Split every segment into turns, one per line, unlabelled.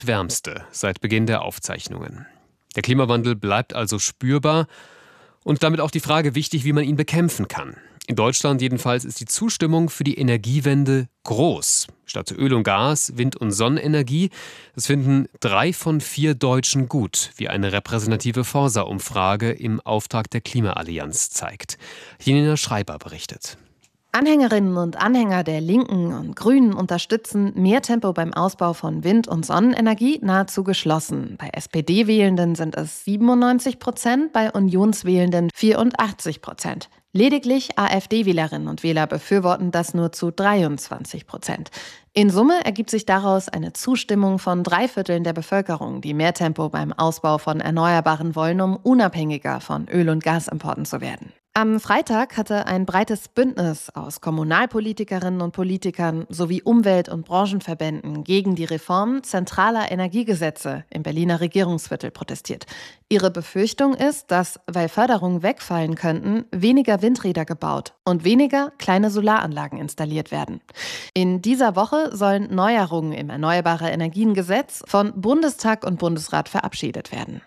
Wärmste seit Beginn der Aufzeichnungen. Der Klimawandel bleibt also spürbar und damit auch die Frage wichtig, wie man ihn bekämpfen kann. In Deutschland jedenfalls ist die Zustimmung für die Energiewende groß. Statt Öl und Gas, Wind- und Sonnenenergie. Das finden 3 von 4 Deutschen gut, wie eine repräsentative Forsa-Umfrage im Auftrag der Klimaallianz zeigt. Janina Schreiber berichtet.
Anhängerinnen und Anhänger der Linken und Grünen unterstützen mehr Tempo beim Ausbau von Wind- und Sonnenenergie nahezu geschlossen. Bei SPD-Wählenden sind es 97%, bei Unionswählenden 84%. Lediglich AfD-Wählerinnen und Wähler befürworten das nur zu 23%. In Summe ergibt sich daraus eine Zustimmung von 3/4 der Bevölkerung, die mehr Tempo beim Ausbau von Erneuerbaren wollen, um unabhängiger von Öl- und Gasimporten zu werden. Am Freitag hatte ein breites Bündnis aus Kommunalpolitikerinnen und Politikern sowie Umwelt- und Branchenverbänden gegen die Reform zentraler Energiegesetze im Berliner Regierungsviertel protestiert. Ihre Befürchtung ist, dass, weil Förderungen wegfallen könnten, weniger Windräder gebaut und weniger kleine Solaranlagen installiert werden. In dieser Woche sollen Neuerungen im Erneuerbare-Energien-Gesetz von Bundestag und Bundesrat verabschiedet werden.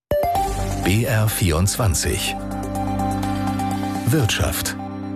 BR24 Wirtschaft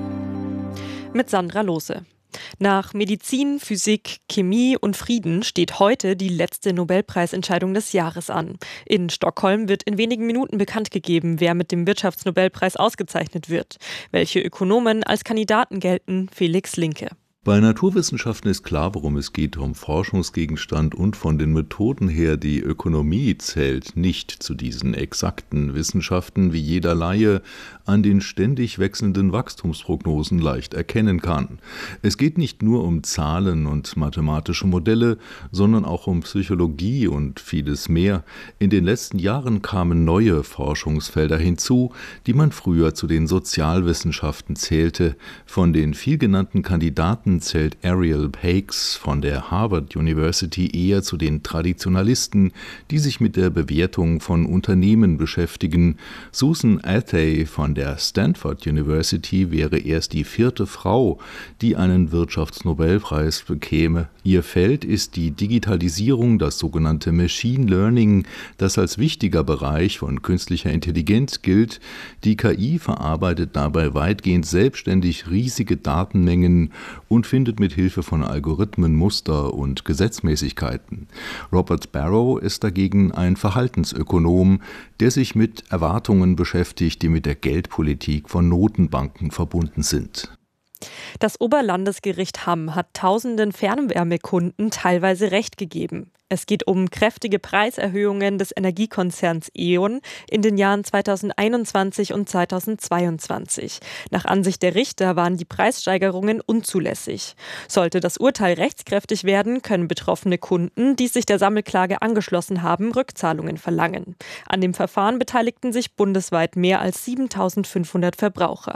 mit Sandra Lohse. Nach Medizin, Physik, Chemie und Frieden steht heute die letzte Nobelpreisentscheidung des Jahres an. In Stockholm wird in wenigen Minuten bekannt gegeben, wer mit dem Wirtschaftsnobelpreis ausgezeichnet wird. Welche Ökonomen als Kandidaten gelten, Felix Linke.
Bei Naturwissenschaften ist klar, worum es geht, um Forschungsgegenstand und von den Methoden her. Die Ökonomie zählt nicht zu diesen exakten Wissenschaften, wie jeder Laie an den ständig wechselnden Wachstumsprognosen leicht erkennen kann. Es geht nicht nur um Zahlen und mathematische Modelle, sondern auch um Psychologie und vieles mehr. In den letzten Jahren kamen neue Forschungsfelder hinzu, die man früher zu den Sozialwissenschaften zählte. Von den vielgenannten Kandidaten zählt Ariel Pakes von der Harvard University eher zu den Traditionalisten, die sich mit der Bewertung von Unternehmen beschäftigen. Susan Athey von der Stanford University wäre erst die 4. Frau, die einen Wirtschaftsnobelpreis bekäme. Ihr Feld ist die Digitalisierung, das sogenannte Machine Learning, das als wichtiger Bereich von künstlicher Intelligenz gilt. Die KI verarbeitet dabei weitgehend selbstständig riesige Datenmengen und findet mit Hilfe von Algorithmen Muster und Gesetzmäßigkeiten. Robert Barrow ist dagegen ein Verhaltensökonom, der sich mit Erwartungen beschäftigt, die mit der Geldpolitik von Notenbanken verbunden sind.
Das Oberlandesgericht Hamm hat tausenden Fernwärmekunden teilweise Recht gegeben. Es geht um kräftige Preiserhöhungen des Energiekonzerns E.ON in den Jahren 2021 und 2022. Nach Ansicht der Richter waren die Preissteigerungen unzulässig. Sollte das Urteil rechtskräftig werden, können betroffene Kunden, die sich der Sammelklage angeschlossen haben, Rückzahlungen verlangen. An dem Verfahren beteiligten sich bundesweit mehr als 7.500 Verbraucher.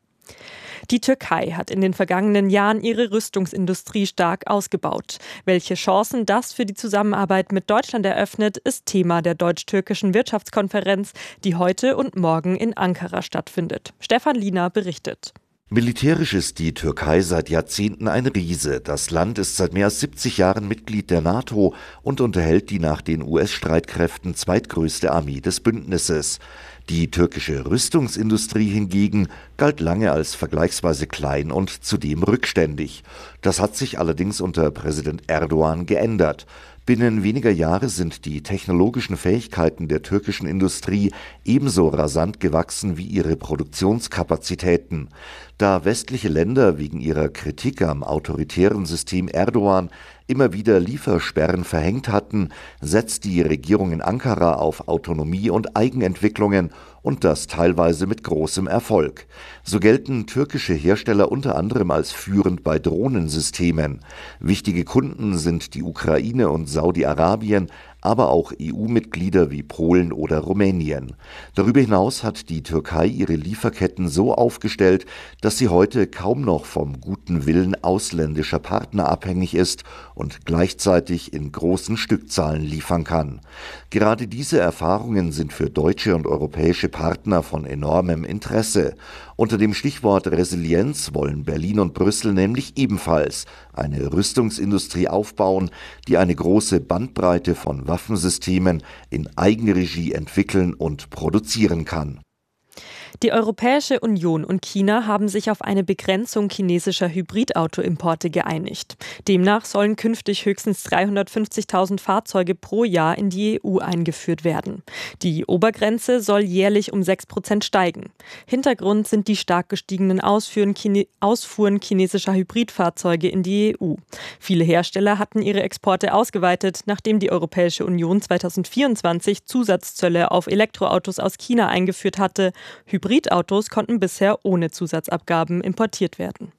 Die Türkei hat in den vergangenen Jahren ihre Rüstungsindustrie stark ausgebaut. Welche Chancen das für die Zusammenarbeit mit Deutschland eröffnet, ist Thema der deutsch-türkischen Wirtschaftskonferenz, die heute und morgen in Ankara stattfindet. Stefan Liener berichtet.
Militärisch ist die Türkei seit Jahrzehnten ein Riese. Das Land ist seit mehr als 70 Jahren Mitglied der NATO und unterhält die nach den US-Streitkräften zweitgrößte Armee des Bündnisses. Die türkische Rüstungsindustrie hingegen galt lange als vergleichsweise klein und zudem rückständig. Das hat sich allerdings unter Präsident Erdogan geändert. Binnen weniger Jahre sind die technologischen Fähigkeiten der türkischen Industrie ebenso rasant gewachsen wie ihre Produktionskapazitäten. Da westliche Länder wegen ihrer Kritik am autoritären System Erdogan immer wieder Liefersperren verhängt hatten, setzt die Regierung in Ankara auf Autonomie und Eigenentwicklungen und das teilweise mit großem Erfolg. So gelten türkische Hersteller unter anderem als führend bei Drohnensystemen. Wichtige Kunden sind die Ukraine und Saudi-Arabien, aber auch EU-Mitglieder wie Polen oder Rumänien. Darüber hinaus hat die Türkei ihre Lieferketten so aufgestellt, dass sie heute kaum noch vom guten Willen ausländischer Partner abhängig ist und gleichzeitig in großen Stückzahlen liefern kann. Gerade diese Erfahrungen sind für deutsche und europäische Partner von enormem Interesse. Unter dem Stichwort Resilienz wollen Berlin und Brüssel nämlich ebenfalls eine Rüstungsindustrie aufbauen, die eine große Bandbreite von Waffensystemen in Eigenregie entwickeln und produzieren kann.
Die Europäische Union und China haben sich auf eine Begrenzung chinesischer Hybridautoimporte geeinigt. Demnach sollen künftig höchstens 350.000 Fahrzeuge pro Jahr in die EU eingeführt werden. Die Obergrenze soll jährlich um 6% steigen. Hintergrund sind die stark gestiegenen Ausfuhren chinesischer Hybridfahrzeuge in die EU. Viele Hersteller hatten ihre Exporte ausgeweitet, nachdem die Europäische Union 2024 Zusatzzölle auf Elektroautos aus China eingeführt hatte. Hybridautos konnten bisher ohne Zusatzabgaben importiert werden.